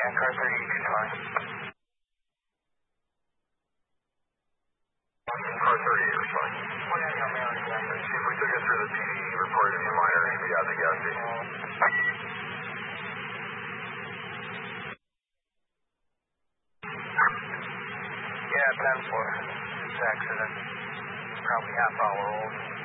car 30, you can fly. Car 30, you're fine. See if we took it through the PD, reported any minor API at the gas station. Yeah, 10-4. This accident. Probably half hour old.